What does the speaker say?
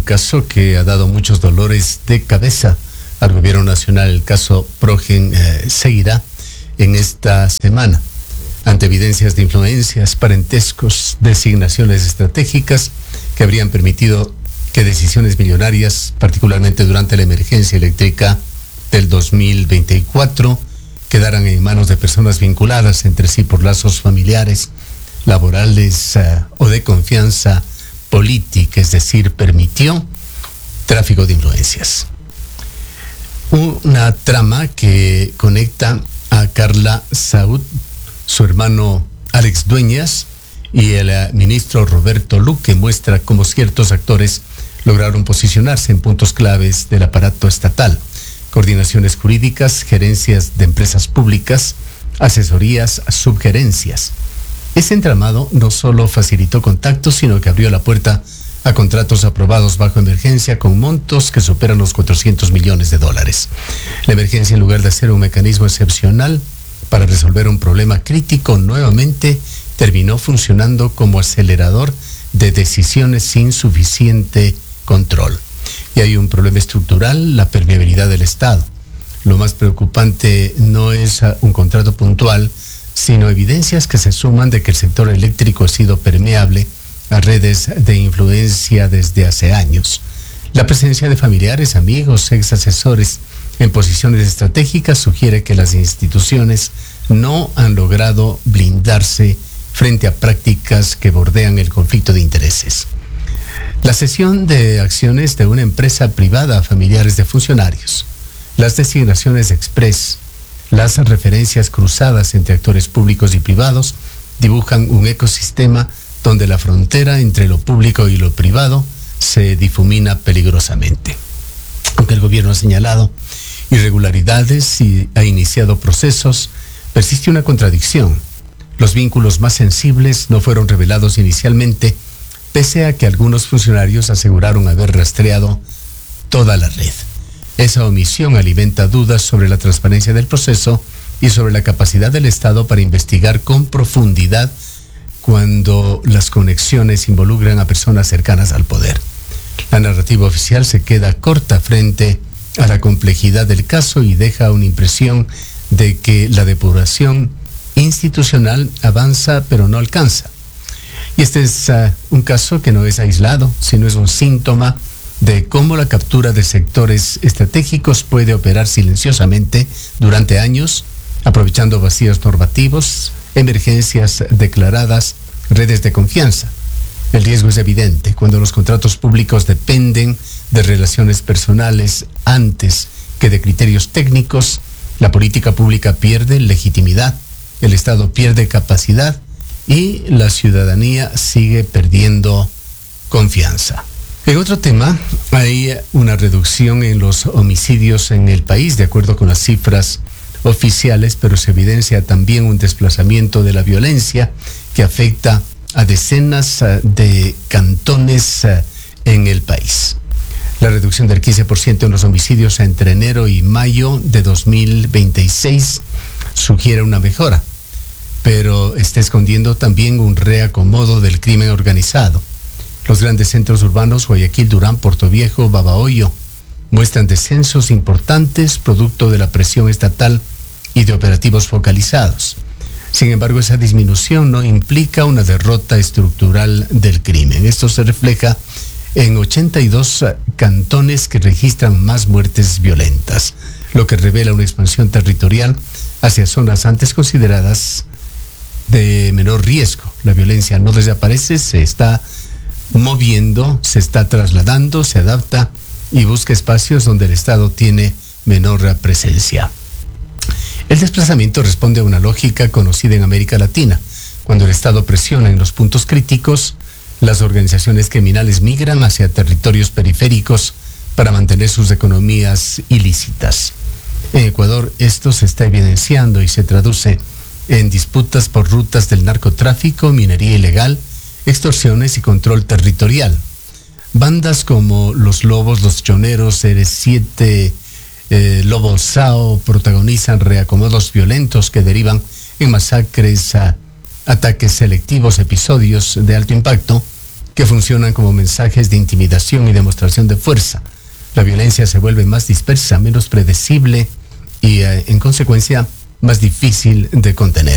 caso que ha dado muchos dolores de cabeza al gobierno nacional. El caso Progen seguirá en esta semana. Ante evidencias de influencias, parentescos, designaciones estratégicas que habrían permitido que decisiones millonarias, particularmente durante la emergencia eléctrica del 2024, quedaran en manos de personas vinculadas entre sí por lazos familiares, laborales o de confianza política, es decir, permitió tráfico de influencias. Una trama que conecta a Carla Saúd, su hermano Alex Dueñas y el ministro Roberto Luque muestra cómo ciertos actores lograron posicionarse en puntos claves del aparato estatal: coordinaciones jurídicas, gerencias de empresas públicas, asesorías, subgerencias. Ese entramado no solo facilitó contactos, sino que abrió la puerta a contratos aprobados bajo emergencia con montos que superan los 400 millones de dólares. La emergencia, en lugar de ser un mecanismo excepcional para resolver un problema crítico, nuevamente terminó funcionando como acelerador de decisiones sin suficiente control. Y hay un problema estructural: la permeabilidad del Estado. Lo más preocupante no es un contrato puntual, sino evidencias que se suman de que el sector eléctrico ha sido permeable a redes de influencia desde hace años. La presencia de familiares, amigos, ex asesores en posiciones estratégicas sugiere que las instituciones no han logrado blindarse frente a prácticas que bordean el conflicto de intereses. La cesión de acciones de una empresa privada a familiares de funcionarios, las designaciones express, las referencias cruzadas entre actores públicos y privados dibujan un ecosistema donde la frontera entre lo público y lo privado se difumina peligrosamente. Aunque el gobierno ha señalado irregularidades y ha iniciado procesos, persiste una contradicción. Los vínculos más sensibles no fueron revelados inicialmente, pese a que algunos funcionarios aseguraron haber rastreado toda la red. Esa omisión alimenta dudas sobre la transparencia del proceso y sobre la capacidad del Estado para investigar con profundidad cuando las conexiones involucran a personas cercanas al poder. La narrativa oficial se queda corta frente a la complejidad del caso y deja una impresión de que la depuración institucional avanza pero no alcanza. Y este es un caso que no es aislado, sino es un síntoma de cómo la captura de sectores estratégicos puede operar silenciosamente durante años, aprovechando vacíos normativos, emergencias declaradas, redes de confianza. El riesgo es evidente cuando los contratos públicos dependen de relaciones personales antes que de criterios técnicos. La política pública pierde legitimidad, el Estado pierde capacidad y la ciudadanía sigue perdiendo confianza. En otro tema, hay una reducción en los homicidios en el país, de acuerdo con las cifras oficiales, pero se evidencia también un desplazamiento de la violencia que afecta a decenas de cantones en el país. La reducción del 15% en los homicidios entre enero y mayo de 2026 sugiere una mejora, pero está escondiendo también un reacomodo del crimen organizado. Los grandes centros urbanos, Guayaquil, Durán, Portoviejo, Babahoyo, muestran descensos importantes producto de la presión estatal y de operativos focalizados. Sin embargo, esa disminución no implica una derrota estructural del crimen. Esto se refleja en 82 cantones que registran más muertes violentas, lo que revela una expansión territorial hacia zonas antes consideradas de menor riesgo. La violencia no desaparece, se está moviendo, se está trasladando, se adapta y busca espacios donde el Estado tiene menor presencia. El desplazamiento responde a una lógica conocida en América Latina. Cuando el Estado presiona en los puntos críticos, las organizaciones criminales migran hacia territorios periféricos para mantener sus economías ilícitas. En Ecuador esto se está evidenciando y se traduce en disputas por rutas del narcotráfico, minería ilegal, extorsiones y control territorial. Bandas como Los Lobos, Los Choneros, R7, Lobo Sao protagonizan reacomodos violentos que derivan en masacres, ataques selectivos, episodios de alto impacto que funcionan como mensajes de intimidación y demostración de fuerza. La violencia se vuelve más dispersa, menos predecible y, en consecuencia, más difícil de contener.